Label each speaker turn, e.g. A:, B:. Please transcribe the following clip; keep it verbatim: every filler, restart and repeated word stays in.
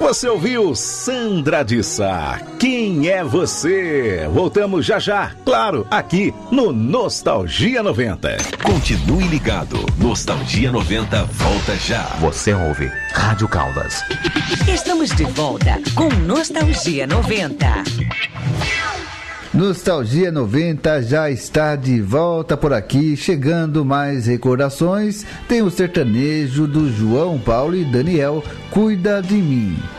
A: Você ouviu Sandra de Sá, Quem é Você? Voltamos já já, claro, aqui no Nostalgia noventa.
B: Continue ligado, Nostalgia noventa volta já.
C: Você ouve Rádio Caldas.
D: Estamos de volta com Nostalgia noventa.
E: Nostalgia noventa já está de volta por aqui, chegando mais recordações. Tem o sertanejo do João Paulo e Daniel, Cuida de Mim.